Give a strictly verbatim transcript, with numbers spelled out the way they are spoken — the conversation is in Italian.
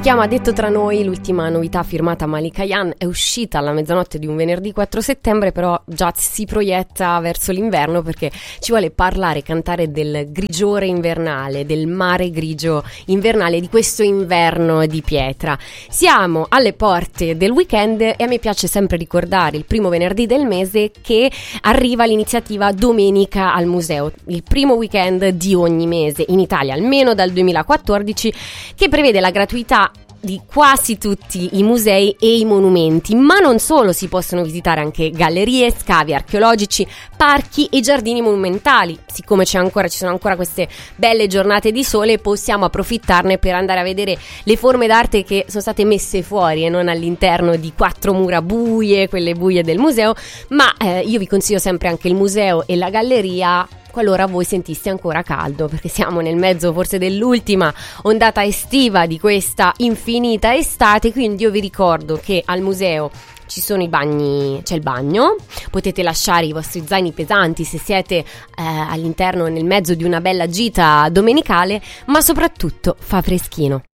chiama Detto tra noi, l'ultima novità firmata Malika Ayane, è uscita alla mezzanotte di un venerdì quattro settembre, però già si proietta verso l'inverno perché ci vuole parlare, cantare del grigiore invernale, del mare grigio invernale, di questo inverno di pietra. Siamo alle porte del weekend e a me piace sempre ricordare il primo venerdì del mese che arriva l'iniziativa Domenica al Museo, il primo weekend di ogni mese in Italia, almeno dal duemilaquattordici, che prevede la gratuità di quasi tutti i musei e i monumenti, ma non solo, si possono visitare anche gallerie, scavi archeologici, parchi e giardini monumentali. Siccome c'è ancora, ci sono ancora queste belle giornate di sole, possiamo approfittarne per andare a vedere le forme d'arte che sono state messe fuori e non all'interno di quattro mura buie, quelle buie del museo, ma eh, io vi consiglio sempre anche il museo e la galleria qualora voi sentiste ancora caldo, perché siamo nel mezzo forse dell'ultima ondata estiva di questa infinita estate. Quindi io vi ricordo che al museo ci sono i bagni, c'è il bagno, potete lasciare i vostri zaini pesanti se siete eh, all'interno, nel mezzo di una bella gita domenicale, ma soprattutto fa freschino.